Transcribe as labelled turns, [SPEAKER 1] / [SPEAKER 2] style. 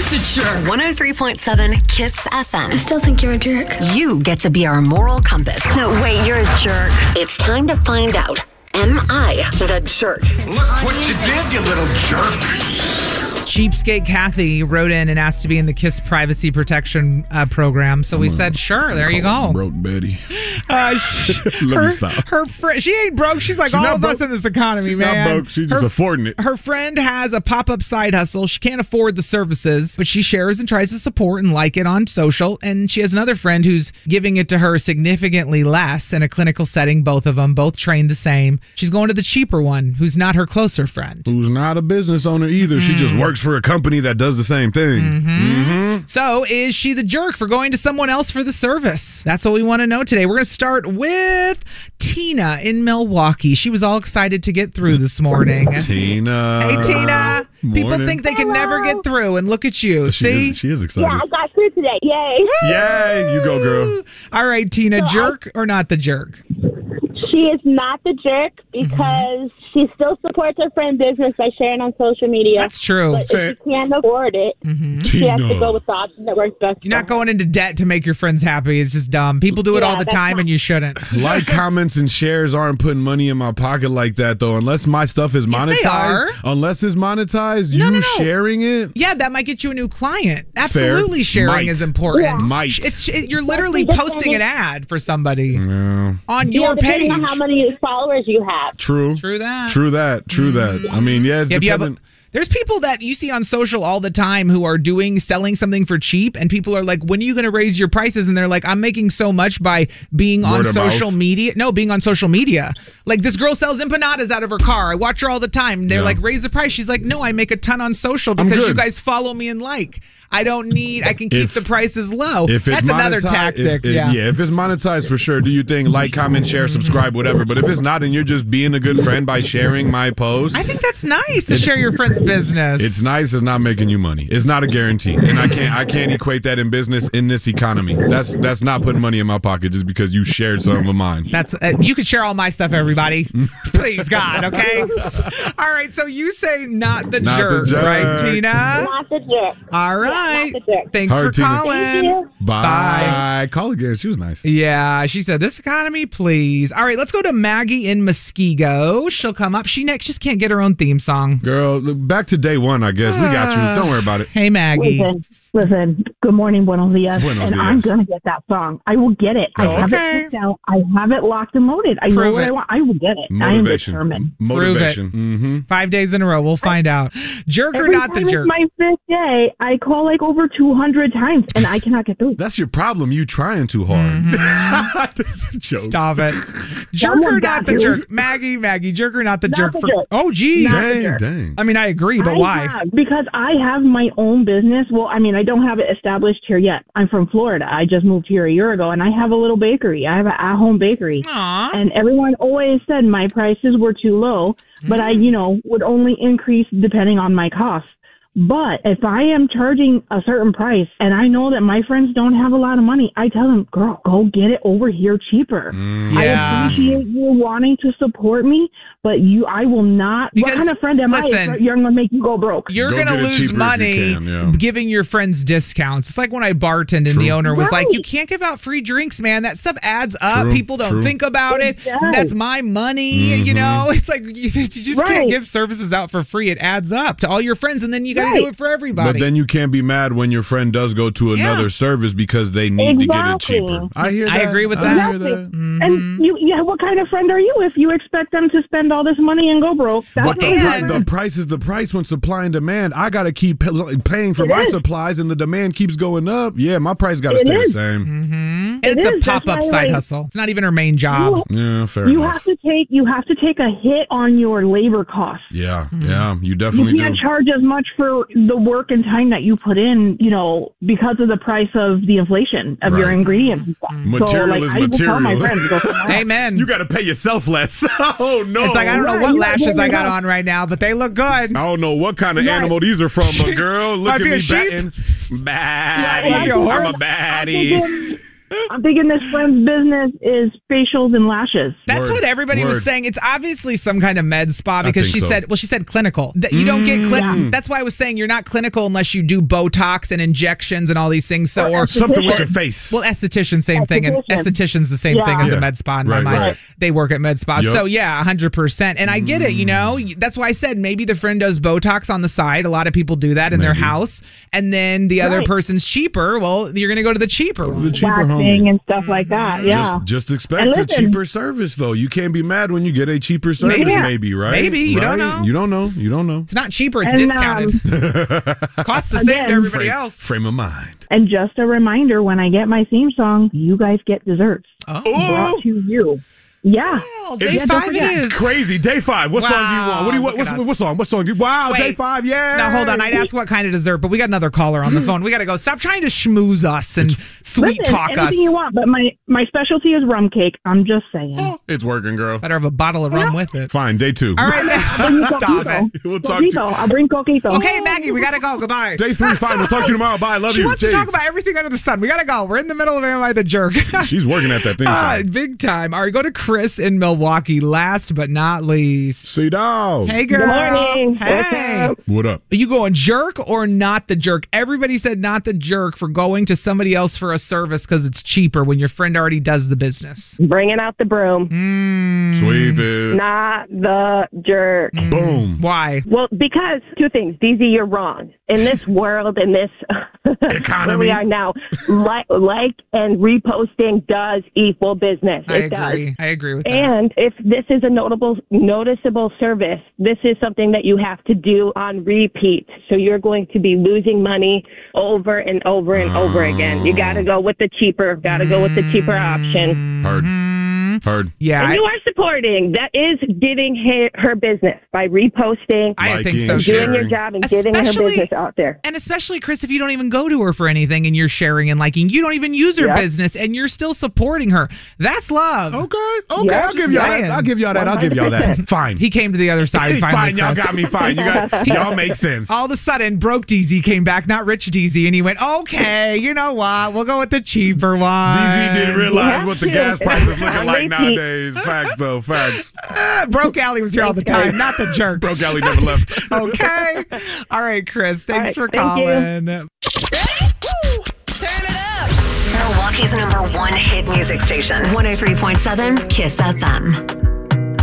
[SPEAKER 1] the Jerk.
[SPEAKER 2] 103.7 KISS FM.
[SPEAKER 3] I still think you're a jerk.
[SPEAKER 2] You get to be our moral compass.
[SPEAKER 3] No, wait, you're a jerk.
[SPEAKER 2] It's time to find out. Am I the jerk?
[SPEAKER 1] Look what you did, you little jerk.
[SPEAKER 4] Cheapskate Kathy wrote in and asked to be in the KISS privacy protection program. So we said, sure, there you go.
[SPEAKER 5] Broke Betty.
[SPEAKER 4] Let
[SPEAKER 5] me stop.
[SPEAKER 4] Her friend, she ain't broke. She's like all of us in this economy,
[SPEAKER 5] She's
[SPEAKER 4] man.
[SPEAKER 5] not broke. She's just affording it.
[SPEAKER 4] Her friend has a pop-up side hustle. She can't afford the services, but she shares and tries to support and like it on social. And she has another friend who's giving it to her significantly less in a clinical setting. Both of them, both trained the same. She's going to the cheaper one, who's not her closer friend.
[SPEAKER 5] Who's not a business owner either. She just works for a company that does the same thing.
[SPEAKER 4] So is she the jerk for going to someone else for the service? That's what we want to know today. We're going to start with Tina in Milwaukee. She was all excited to get through this morning.
[SPEAKER 5] Tina.
[SPEAKER 4] Hey, Tina. People
[SPEAKER 5] Morning.
[SPEAKER 4] think they can never get through, and look at you. See?
[SPEAKER 5] She is excited.
[SPEAKER 6] Yeah, I got through today. Yay.
[SPEAKER 5] Yay, you go, girl.
[SPEAKER 4] All right, Tina, jerk or not the jerk?
[SPEAKER 6] She is not the jerk because she still supports her friend business by sharing on social media.
[SPEAKER 4] That's true.
[SPEAKER 6] But if she can't afford it, she has to go with the option that works best.
[SPEAKER 4] You're not going into debt to make your friends happy. It's just dumb. People do it all the time, and you shouldn't.
[SPEAKER 5] Like, comments, and shares aren't putting money in my pocket like that, though. Unless my stuff is monetized.
[SPEAKER 4] Yes, they are.
[SPEAKER 5] Unless it's monetized,
[SPEAKER 4] No.
[SPEAKER 5] sharing it.
[SPEAKER 4] Yeah, that might get you a new client. Absolutely, sharing is important.
[SPEAKER 6] Yeah.
[SPEAKER 5] Might.
[SPEAKER 4] You're literally posting an ad for somebody on your page.
[SPEAKER 6] Depending on how many followers you have.
[SPEAKER 5] True.
[SPEAKER 4] True that.
[SPEAKER 5] I mean, yeah, it's dependent.
[SPEAKER 4] There's people that you see on social all the time who are selling something for cheap, and people are like, when are you going to raise your prices? And they're like, I'm making so much by being on social media. No, being on social media. Like, this girl sells empanadas out of her car. I watch her all the time. They're like, raise the price. She's like, no, I make a ton on social because you guys follow me and like. I can keep the prices low. That's another tactic.
[SPEAKER 5] If it's monetized, for sure. Do you think like, comment, share, subscribe, whatever? But if it's not, and you're just being a good friend by sharing my post,
[SPEAKER 4] I think that's nice to share your friend's business.
[SPEAKER 5] It's nice. It's not making you money. It's not a guarantee, and I can't equate that in business in this economy. That's not putting money in my pocket just because you shared some of mine.
[SPEAKER 4] That's you could share all my stuff, everybody. Please, God, okay? All right, so you say not the jerk, right, Tina?
[SPEAKER 6] Not the jerk.
[SPEAKER 4] All right.
[SPEAKER 6] Not the jerk.
[SPEAKER 4] Thanks for
[SPEAKER 5] Tina.
[SPEAKER 4] calling.
[SPEAKER 6] Thank you.
[SPEAKER 5] Bye. Call again. She was nice.
[SPEAKER 4] Yeah, she said, this economy, please. All right, let's go to Maggie in Muskego. She'll come up. She just can't get her own theme song.
[SPEAKER 5] Girl, look, back to day one, I guess. We got you. Don't worry about it.
[SPEAKER 4] Hey, Maggie.
[SPEAKER 7] Listen, good morning, buenos dias.
[SPEAKER 5] Buenos dias.
[SPEAKER 7] I'm going to get that song. I will get it. I have it picked out. I have it locked and loaded. I know what I want. I will get it.
[SPEAKER 5] Motivation.
[SPEAKER 7] I am determined.
[SPEAKER 5] Motivation.
[SPEAKER 4] Prove it. 5 days in a row. We'll find out. Jerk or
[SPEAKER 7] Every
[SPEAKER 4] not the
[SPEAKER 7] time
[SPEAKER 4] jerk?
[SPEAKER 7] it's my fifth day, I call like over 200 times, and I cannot get through.
[SPEAKER 5] That's your problem. You trying too hard. Jokes.
[SPEAKER 4] Stop it. Jerk or not the jerk? Maggie, jerk or not the jerk?
[SPEAKER 7] the jerk.
[SPEAKER 4] Oh, geez.
[SPEAKER 5] Dang.
[SPEAKER 4] I mean, I agree, but why?
[SPEAKER 7] Because I have my own business. Well, I mean, I don't have it established here yet. I'm from Florida. I just moved here a year ago, and I have a little bakery. I have an at-home bakery.
[SPEAKER 4] Aww.
[SPEAKER 7] And everyone always said my prices were too low, but I, would only increase depending on my costs. But if I am charging a certain price and I know that my friends don't have a lot of money, I tell them, girl, go get it over here cheaper. I appreciate you wanting to support me, but I will not.
[SPEAKER 4] Because,
[SPEAKER 7] what kind of friend am I? You're going to make you go broke.
[SPEAKER 4] You're going to lose money giving your friends discounts. It's like when I bartended and the owner was like, you can't give out free drinks, man. That stuff adds up. People don't think about it. That's my money. It's like you just can't give services out for free. It adds up to all your friends, and then you got to do it for everybody.
[SPEAKER 5] But then you can't be mad when your friend does go to another service because they need to get it cheaper. I hear that.
[SPEAKER 4] I agree with that.
[SPEAKER 5] I hear that.
[SPEAKER 7] And what kind of friend are you if you expect them to spend all this money and go broke?
[SPEAKER 5] But the price is the price when supply and demand. I got to keep paying for my supplies, and the demand keeps going up. Yeah, my price got to stay the same.
[SPEAKER 4] And it's a pop-up side hustle. It's not even her main job.
[SPEAKER 5] Yeah, fair enough.
[SPEAKER 7] You have to take a hit on your labor costs.
[SPEAKER 5] Yeah, you definitely do.
[SPEAKER 7] You can't charge as much for the work and time that you put in, because of the price of the inflation of your ingredients and stuff.
[SPEAKER 5] Material is material.
[SPEAKER 7] I will tell my friends, go
[SPEAKER 4] amen.
[SPEAKER 5] You got to pay yourself less. Oh, no.
[SPEAKER 4] It's like, I don't know what lashes I got on right now, but they look good.
[SPEAKER 5] I don't know what kind of animal these are from, but girl, look at me batting.
[SPEAKER 4] Baddie.
[SPEAKER 5] I'm a baddie.
[SPEAKER 7] I'm thinking this friend's business is facials and lashes.
[SPEAKER 4] That's what everybody was saying. It's obviously some kind of med spa because she said clinical. You don't get clinical. That's why I was saying you're not clinical unless you do Botox and injections and all these things. So or
[SPEAKER 5] something with your face.
[SPEAKER 4] Well, esthetician, same thing. And esthetician's the same thing as a med spa in my mind. Right. They work at med spas. Yep. So yeah, 100%. And I get it, that's why I said maybe the friend does Botox on the side. A lot of people do that in their house. And then the other person's cheaper. Well, you're going to go to the cheaper one.
[SPEAKER 5] The cheaper
[SPEAKER 7] waxing and stuff like that. Yeah.
[SPEAKER 5] Just expect a cheaper service, though. You can't be mad when you get a cheaper service, maybe, right?
[SPEAKER 4] Maybe. You don't know.
[SPEAKER 5] You don't know.
[SPEAKER 4] It's not cheaper. It's discounted. Costs the same to everybody else.
[SPEAKER 5] Frame of mind.
[SPEAKER 7] And just a reminder, when I get my theme song, you guys get desserts brought to you. Yeah.
[SPEAKER 4] Well, day 5 it is.
[SPEAKER 5] It's crazy. Day 5. What song do you want? What song? Wow, day 5, yeah.
[SPEAKER 4] Now, hold on. I'd ask what kind of dessert, but we got another caller on the phone. We got to go. Stop trying to schmooze us and sweet talk us.
[SPEAKER 7] Anything you want, but my specialty is rum cake. I'm just saying.
[SPEAKER 5] It's working, girl.
[SPEAKER 4] Better have a bottle of rum with it.
[SPEAKER 5] Fine, day 2.
[SPEAKER 4] All right, stop it.
[SPEAKER 5] We'll talk to you.
[SPEAKER 7] I'll bring coquito.
[SPEAKER 4] Okay, Maggie, we got to go. Goodbye.
[SPEAKER 5] Day 3, fine. We'll talk to you tomorrow. Bye. Love you.
[SPEAKER 4] She wants to talk about everything under the sun. We got to go. We're in the middle of Am I the Jerk?
[SPEAKER 5] She's working at that thing.
[SPEAKER 4] Big time. All right, go to Chris in Milwaukee. Last but not least.
[SPEAKER 5] C-Dog.
[SPEAKER 4] Hey, girl.
[SPEAKER 6] Good morning.
[SPEAKER 4] Hey.
[SPEAKER 5] What up?
[SPEAKER 4] Are you going jerk or not the jerk? Everybody said not the jerk for going to somebody else for a service because it's cheaper when your friend already does the business.
[SPEAKER 6] Bringing out the broom.
[SPEAKER 5] Sweep it.
[SPEAKER 6] Not the jerk.
[SPEAKER 5] Boom.
[SPEAKER 4] Why?
[SPEAKER 6] Well, because 2 things. DZ, you're wrong. In this world, in this
[SPEAKER 5] economy,
[SPEAKER 6] where we are now, like and reposting does equal business.
[SPEAKER 4] I agree with that.
[SPEAKER 6] And if this is a noticeable service, this is something that you have to do on repeat. So you're going to be losing money over and over and over again. You got to go with the cheaper option.
[SPEAKER 5] Heard.
[SPEAKER 4] Yeah.
[SPEAKER 6] And you are supporting. That is getting her business by reposting.
[SPEAKER 4] I think so.
[SPEAKER 6] Doing your job and getting her business out there.
[SPEAKER 4] And especially, Chris, if you don't even go to her for anything and you're sharing and liking, you don't even use her business and you're still supporting her. That's love.
[SPEAKER 5] Okay. I'll give y'all that. Fine.
[SPEAKER 4] He came to the other side.
[SPEAKER 5] Fine. Y'all got me. Fine. Y'all make sense.
[SPEAKER 4] All of a sudden, broke DZ came back, not rich DZ, and he went, okay, you know what? We'll go with the cheaper one.
[SPEAKER 5] DZ didn't realize what the gas price is looking like nowadays. Facts, though. Facts.
[SPEAKER 4] Broke Allie was here all the time, not the jerk.
[SPEAKER 5] Broke Allie never left.
[SPEAKER 4] Okay. All right, Chris. Thanks for calling.
[SPEAKER 2] Turn it up. Milwaukee's #1 hit music station. 103.7 KISS FM.